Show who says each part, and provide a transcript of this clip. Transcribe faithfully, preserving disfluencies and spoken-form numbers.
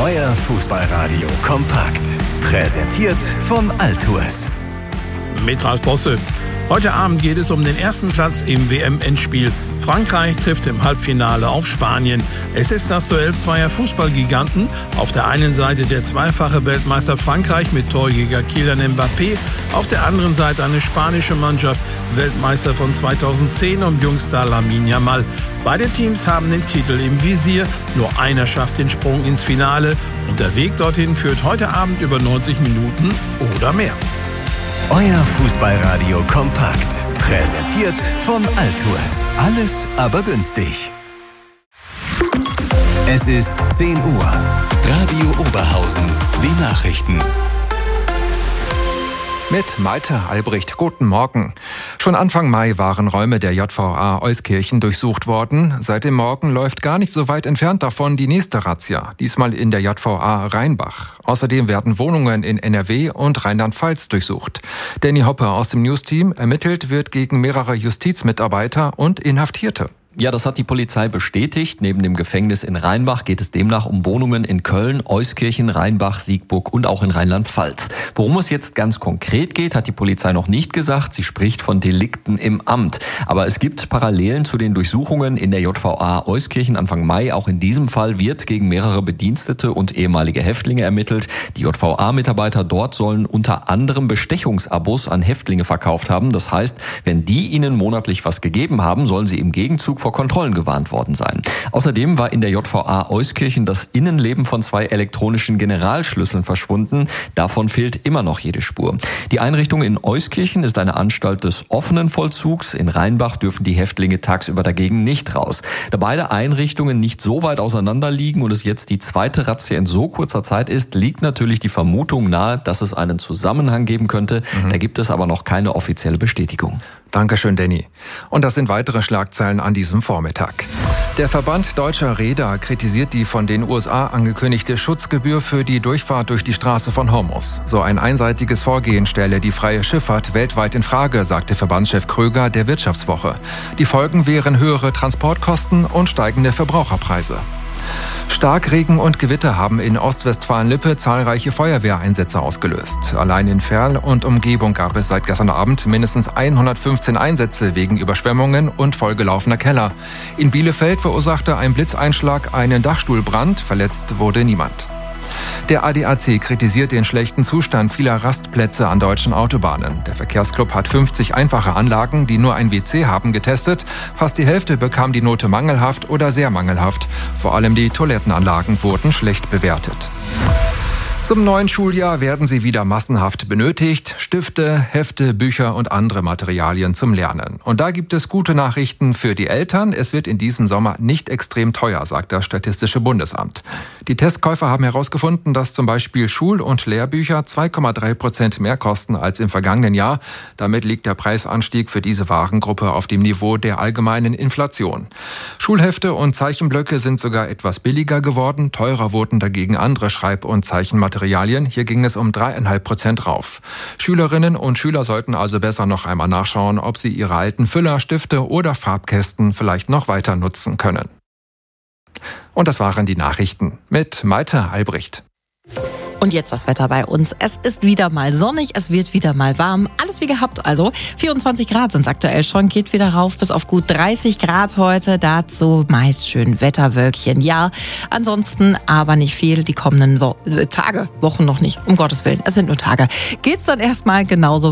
Speaker 1: Euer Fußballradio kompakt. Präsentiert von Altours.
Speaker 2: Mit Ralf Bosse. Heute Abend geht es um den ersten Platz im W M-Endspiel. Frankreich trifft im Halbfinale auf Spanien. Es ist das Duell zweier Fußballgiganten. Auf der einen Seite der zweifache Weltmeister Frankreich mit Torjäger Kylian Mbappé. Auf der anderen Seite eine spanische Mannschaft, Weltmeister von zweitausendzehn und Jungstar Lamine Yamal. Beide Teams haben den Titel im Visier. Nur einer schafft den Sprung ins Finale. Und der Weg dorthin führt heute Abend über neunzig Minuten oder mehr.
Speaker 1: Euer Fußballradio kompakt. Präsentiert von Altours. Alles aber günstig. Es ist zehn Uhr. Radio Oberhausen. Die Nachrichten.
Speaker 3: Mit Malte Albrecht. Guten Morgen. Schon Anfang Mai waren Räume der J V A Euskirchen durchsucht worden. Seit dem Morgen läuft gar nicht so weit entfernt davon die nächste Razzia. Diesmal in der J V A Rheinbach. Außerdem werden Wohnungen in N R W und Rheinland-Pfalz durchsucht. Danny Hoppe aus dem Newsteam. Ermittelt wird gegen mehrere Justizmitarbeiter und Inhaftierte.
Speaker 4: Ja, das hat die Polizei bestätigt. Neben dem Gefängnis in Rheinbach geht es demnach um Wohnungen in Köln, Euskirchen, Rheinbach, Siegburg und auch in Rheinland-Pfalz. Worum es jetzt ganz konkret geht, hat die Polizei noch nicht gesagt. Sie spricht von Delikten im Amt. Aber es gibt Parallelen zu den Durchsuchungen in der J V A Euskirchen Anfang Mai. Auch in diesem Fall wird gegen mehrere Bedienstete und ehemalige Häftlinge ermittelt. Die J V A-Mitarbeiter dort sollen unter anderem Bestechungsabos an Häftlinge verkauft haben. Das heißt, wenn die ihnen monatlich was gegeben haben, sollen sie im Gegenzug vor Kontrollen gewarnt worden sein. Außerdem war in der J V A Euskirchen das Innenleben von zwei elektronischen Generalschlüsseln verschwunden. Davon fehlt immer noch jede Spur. Die Einrichtung in Euskirchen ist eine Anstalt des offenen Vollzugs. In Rheinbach dürfen die Häftlinge tagsüber dagegen nicht raus. Da beide Einrichtungen nicht so weit auseinander liegen und es jetzt die zweite Razzia in so kurzer Zeit ist, liegt natürlich die Vermutung nahe, dass es einen Zusammenhang geben könnte. Mhm. Da gibt es aber noch keine offizielle Bestätigung.
Speaker 3: Dankeschön, Danny. Und das sind weitere Schlagzeilen an diesem Vormittag. Der Verband Deutscher Reeder kritisiert die von den U S A angekündigte Schutzgebühr für die Durchfahrt durch die Straße von Hormuz. So ein einseitiges Vorgehen stelle die freie Schifffahrt weltweit in Frage, sagte Verbandschef Kröger der Wirtschaftswoche. Die Folgen wären höhere Transportkosten und steigende Verbraucherpreise. Starkregen und Gewitter haben in Ostwestfalen-Lippe zahlreiche Feuerwehreinsätze ausgelöst. Allein in Verl und Umgebung gab es seit gestern Abend mindestens hundertfünfzehn Einsätze wegen Überschwemmungen und vollgelaufener Keller. In Bielefeld verursachte ein Blitzeinschlag einen Dachstuhlbrand, verletzt wurde niemand. Der A D A C kritisiert den schlechten Zustand vieler Rastplätze an deutschen Autobahnen. Der Verkehrsclub hat fünfzig einfache Anlagen, die nur ein W C haben, getestet. Fast die Hälfte bekam die Note mangelhaft oder sehr mangelhaft. Vor allem die Toilettenanlagen wurden schlecht bewertet. Zum neuen Schuljahr werden sie wieder massenhaft benötigt. Stifte, Hefte, Bücher und andere Materialien zum Lernen. Und da gibt es gute Nachrichten für die Eltern. Es wird in diesem Sommer nicht extrem teuer, sagt das Statistische Bundesamt. Die Testkäufer haben herausgefunden, dass zum Beispiel Schul- und Lehrbücher zwei Komma drei Prozent mehr kosten als im vergangenen Jahr. Damit liegt der Preisanstieg für diese Warengruppe auf dem Niveau der allgemeinen Inflation. Schulhefte und Zeichenblöcke sind sogar etwas billiger geworden. Teurer wurden dagegen andere Schreib- und Zeichenmaterialien. Hier ging es um drei Komma fünf Prozent rauf. Schülerinnen und Schüler sollten also besser noch einmal nachschauen, ob sie ihre alten Füller, Stifte oder Farbkästen vielleicht noch weiter nutzen können. Und das waren die Nachrichten mit Malte Albrecht.
Speaker 5: Und jetzt das Wetter bei uns. Es ist wieder mal sonnig, es wird wieder mal warm. Alles wie gehabt also. vierundzwanzig Grad sind es aktuell schon, geht wieder rauf bis auf gut dreißig Grad heute. Dazu meist schön Wetterwölkchen. Ja, ansonsten aber nicht viel. Die kommenden Wo- äh, Tage, Wochen noch nicht. Um Gottes Willen, es sind nur Tage. Geht's dann erstmal genauso